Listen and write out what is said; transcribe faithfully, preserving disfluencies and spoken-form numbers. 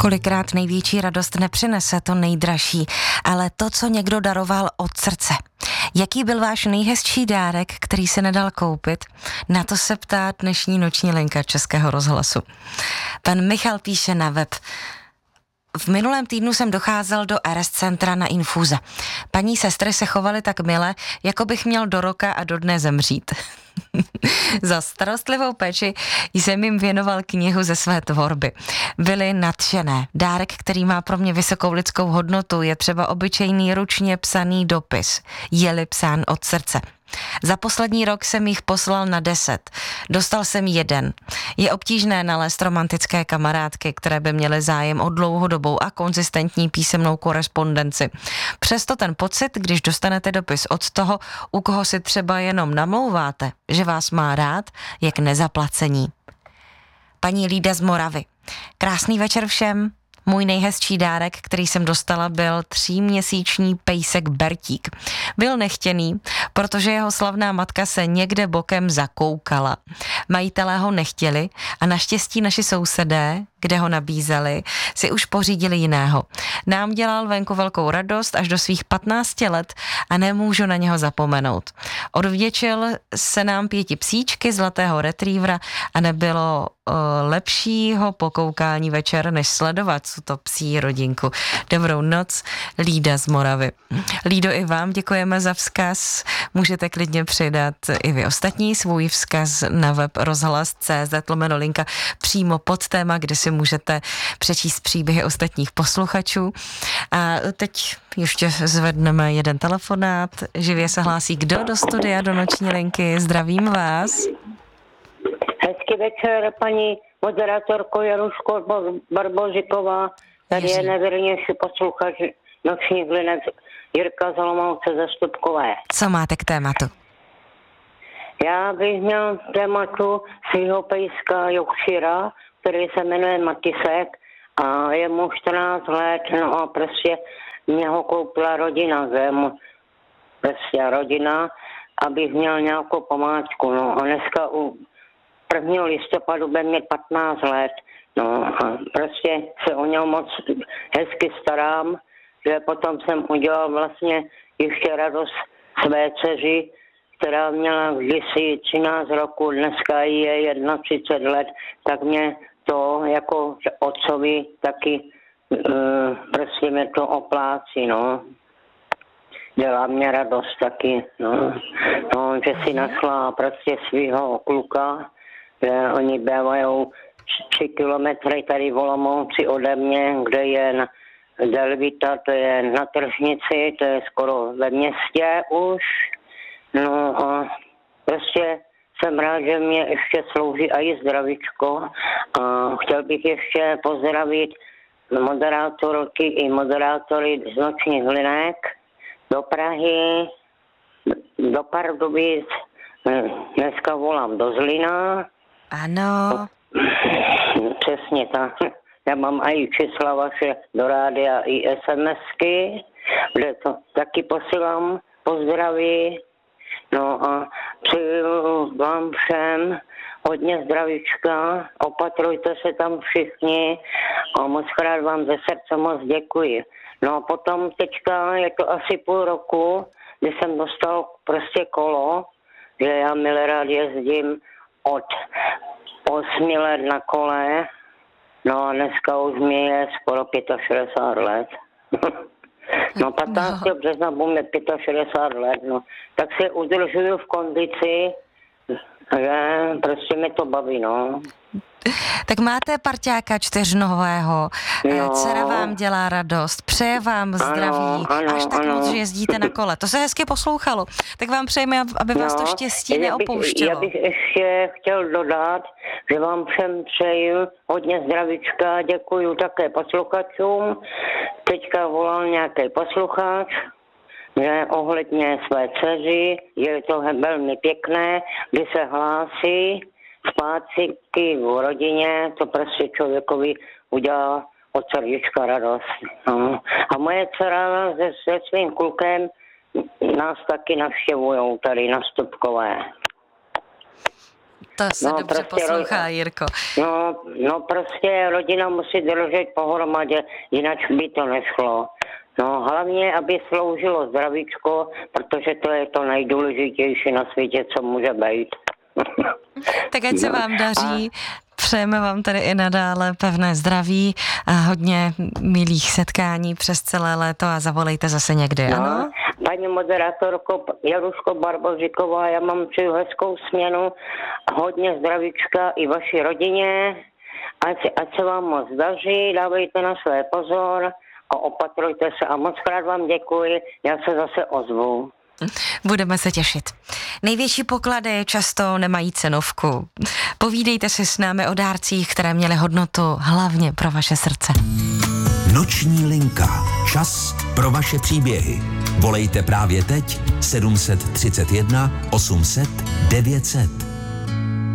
Kolikrát největší radost nepřinese to nejdražší, ale to, co někdo daroval od srdce. Jaký byl váš nejhezčí dárek, který se nedal koupit? Na to se ptá dnešní noční linka Českého rozhlasu. Pan Michal píše na web. V minulém týdnu jsem docházel do R S centra na infuze. Paní sestry se chovaly tak mile, jako bych měl do roka a do dne zemřít. Za starostlivou péči jsem jim věnoval knihu ze své tvorby. Byly nadšené. Dárek, který má pro mě vysokou lidskou hodnotu, je třeba obyčejný ručně psaný dopis. Je-li psán od srdce. Za poslední rok jsem jich poslal na deset. Dostal jsem jeden. Je obtížné nalézt romantické kamarádky, které by měly zájem o dlouhodobou a konzistentní písemnou korespondenci. Přesto ten pocit, když dostanete dopis od toho, u koho si třeba jenom namlouváte, že vás má rád, je k nezaplacení. Paní Lída z Moravy. Krásný večer všem. Můj nejhezčí dárek, který jsem dostala, byl tříměsíční pejsek Bertík. Byl nechtěný, protože jeho slavná matka se někde bokem zakoukala. Majitelé ho nechtěli a naštěstí naši sousedé, kde ho nabízeli, si už pořídili jiného. Nám dělal venku velkou radost až do svých patnácti let a nemůžu na něho zapomenout. Odvděčil se nám pěti psíčky, zlatého retrievera a nebylo o, lepšího pokoukání večer, než sledovat tuto psí rodinku. Dobrou noc, Lída z Moravy. Lído, i vám děkujeme za vzkaz. Můžete klidně přidat i vy ostatní svůj vzkaz na web rozhlas tečka cé zet lomeno linka přímo pod téma, kde si můžete přečíst příběhy ostatních posluchačů. A teď ještě zvedneme jeden telefonát. Živě se hlásí kdo do studia, do noční linky. Zdravím vás. Hezký večer, paní moderátorko Januško Barbožiková. Tady je nevěrnější posluchač nočních linek Jirka z Olomouce ze Stupkové. Co máte k tématu? Já bych měl tématu svýho pejska Yorkshira, který se jmenuje Matisek a je mu čtrnáct let, no a prostě mě ho koupila rodina, že je mu prostě rodina, abych měl nějakou památku, no a dneska u prvního listopadu bude mít patnáct let, no a prostě se o něho moc hezky starám, že potom jsem udělal vlastně ještě radost své dceři, která měla kdysi třináct roku, dneska je třicet jedna let, tak mě to jako otcovi taky uh, prostě mě to oplácí, no. Dělá mě radost taky, no. No, že si našla prostě svýho kluka, že oni bývají tři kilometry tady v Olomouci ode mě, kde je na Delvita, to je na tržnici, to je skoro ve městě už. No a prostě jsem rád, že mě ještě slouží i zdravíčko a chtěl bych ještě pozdravit moderátorky i moderátory z nočních linek do Prahy, do Pardubic, dneska volám do Zlína. Ano. Přesně tak. Já mám i čísla vaše do rádia i SMSky, kde to taky posílám pozdraví. No a přeju vám všem hodně zdravíčka, opatrujte se tam všichni a moc krát vám ze srdce moc děkuji. No a potom teďka je to asi půl roku, kdy jsem dostal prostě kolo, že já milé rád jezdím od osmi let na kole, no a dneska už mi je skoro šedesát pět let. No patnáctého března bude šedesát pět let, no. Tak se udržuju v kondici, že prostě mi to baví, no. Tak máte parťáka čtyřnohého, no. Dcera vám dělá radost, přeje vám zdraví, ano, ano, až tak ano. moc, že jezdíte na kole. To se hezky poslouchalo. Tak vám přejeme, aby vás no. to štěstí já bych, neopouštělo. Já bych ještě chtěl dodat, že vám všem přeju hodně zdravíčka, děkuju také posluchačům. Teďka volal nějaký posluchač, že ohledně své dceři, je to velmi pěkné, kdy se hlásí zpátky v rodině, to prostě člověkovi udělá od srdíčka radost. No. A moje dcera se, se svým klukem nás taky navštěvujou tady na Stupkové. To se No, dobře prostě poslouchá, ro- Jirko. No, no prostě rodina musí držet pohromadě, jinak by to nešlo. No hlavně, aby sloužilo zdravíčko, protože to je to nejdůležitější na světě, co může být. Tak ať se No, vám daří. a- Přejeme vám tady i nadále pevné zdraví a hodně milých setkání přes celé léto a zavolejte zase někdy, No, ano? paní moderátorko Jaruško Barboříková, já mám přeju hezkou směnu, hodně zdravíčka i vaší rodině, ať, ať se vám moc daří, dávejte na své pozor a opatrujte se a moc krát vám děkuji, já se zase ozvu. Budeme se těšit. Největší poklady často nemají cenovku. Povídejte si s námi o dárcích, které měly hodnotu hlavně pro vaše srdce. Noční linka. Čas pro vaše příběhy. Volejte právě teď sedm set třicet jedna osm set devět set.